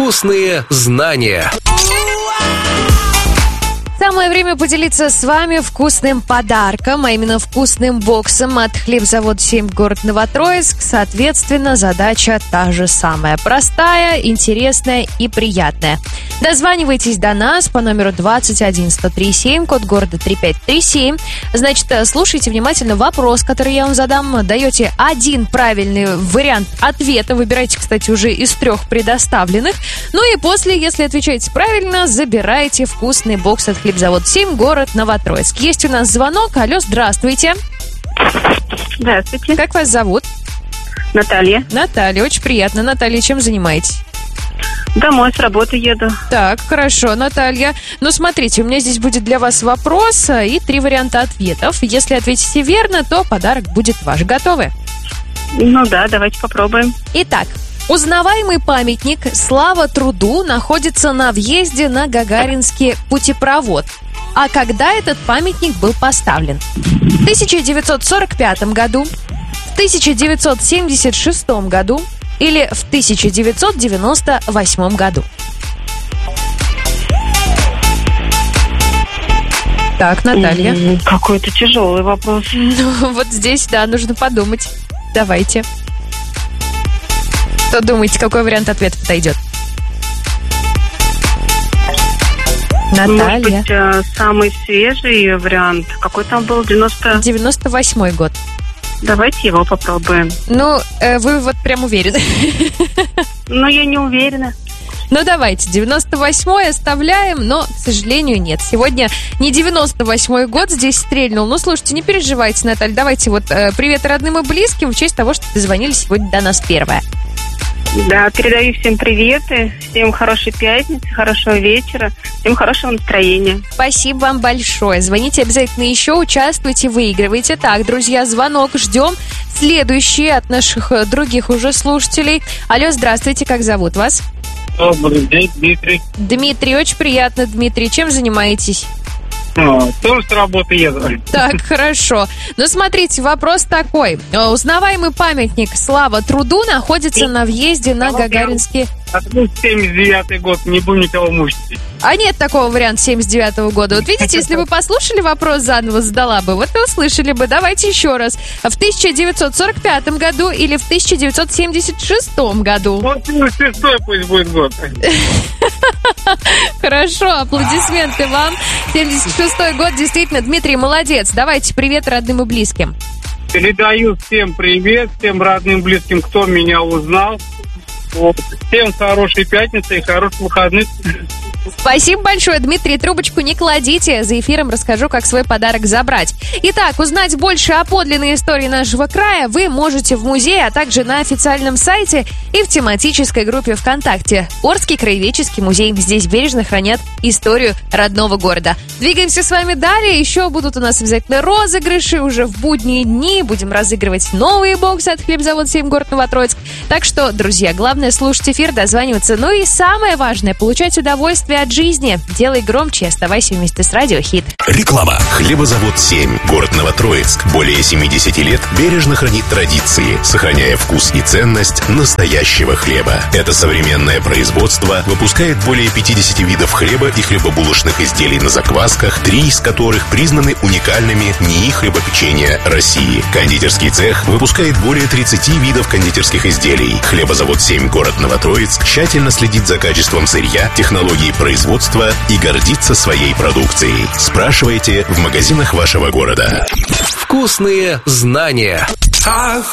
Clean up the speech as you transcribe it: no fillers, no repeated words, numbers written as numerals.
Вкусные знания. Самое время поделиться с вами вкусным подарком, а именно вкусным боксом от хлебзавода 7, город Новотроицк. Соответственно, задача та же самая. Простая, интересная и приятная. Дозванивайтесь до нас по номеру 21137, код города 3537. Значит, слушайте внимательно вопрос, который я вам задам. Даете один правильный вариант ответа. Выбирайте, кстати, уже из 3 предоставленных. Ну и после, если отвечаете правильно, забирайте вкусный бокс от хлебзавод 7, город Новотроицк. Есть у нас звонок. Алло, здравствуйте. Здравствуйте. Как вас зовут? Наталья. Наталья, очень приятно. Наталья, чем занимаетесь? Домой с работы еду. Так, хорошо, Наталья. Ну, смотрите, у меня здесь будет для вас вопрос и 3 варианта ответов. Если ответите верно, то подарок будет ваш. Готовы? Ну да, давайте попробуем. Итак, узнаваемый памятник «Слава труду» находится на въезде на Гагаринский путепровод. А когда этот памятник был поставлен? В 1945 году, в 1976 году или в 1998 году? Так, Наталья. Какой-то тяжелый вопрос. Ну, вот здесь, да, нужно подумать. Давайте. Что думаете, какой вариант ответа подойдет? Наталья. Может быть, самый свежий вариант. Какой там был? 98-й год. Давайте его попробуем. Ну, вы вот прям уверены? Ну, я не уверена. Ну, давайте, 98-й оставляем, но, к сожалению, нет. Сегодня не 98-й год здесь стрельнул. Ну, слушайте, не переживайте, Наталья. Давайте вот привет родным и близким в честь того, что дозвонили сегодня до нас первая. Да, передаю всем приветы, всем хорошей пятницы, хорошего вечера, всем хорошего настроения. Спасибо вам большое. Звоните обязательно еще, участвуйте, выигрывайте. Так, друзья, звонок ждем. Следующий от наших других уже слушателей. Алло, здравствуйте, как зовут вас? Добрый день, Дмитрий. Дмитрий, очень приятно, Дмитрий. Чем занимаетесь? Тоже с работы еду. Так, хорошо. Ну, смотрите, вопрос такой. Узнаваемый памятник «Слава труду» находится на въезде на Гагаринский... 79-й год, не будем никого мучить. А нет такого варианта 79-го года. Вот видите, если бы послушали вопрос, заново задала бы, вот и услышали бы. Давайте еще раз. В 1945 году или в 1976 году? Вот 76-й пусть будет год. Хорошо, аплодисменты вам. 76-й год, действительно, Дмитрий, молодец. Давайте привет родным и близким. Передаю всем привет, всем родным и близким, кто меня узнал. Вот. Всем хорошей пятницы и хороших выходных. Спасибо большое, Дмитрий. Трубочку не кладите. За эфиром расскажу, как свой подарок забрать. Итак, узнать больше о подлинной истории нашего края вы можете в музее, а также на официальном сайте и в тематической группе ВКонтакте. Орский краеведческий музей. Здесь бережно хранят историю родного города. Двигаемся с вами далее. Еще будут у нас обязательно розыгрыши уже в будние дни. Будем разыгрывать новые боксы от хлебзавода 7, город Новотроицк. Так что, друзья, главное слушать эфир, дозваниваться. Ну и самое важное, получать удовольствие от жизни. Делай громче, оставайся вместе с Радио Хит. Реклама. Хлебозавод 7, город Новотроицк. Более 70 лет бережно хранит традиции, сохраняя вкус и ценность настоящего хлеба. Это современное производство выпускает более 50 видов хлеба и хлебобулочных изделий на заквасках, 3 из которых признаны уникальными НИИ хлебопечения России. Кондитерский цех выпускает более 30 видов кондитерских изделий. Хлебозавод 7, город Новотроицк тщательно следит за качеством сырья, технологией производства и гордится своей продукцией. Спрашивайте в магазинах вашего города. Вкусные знания.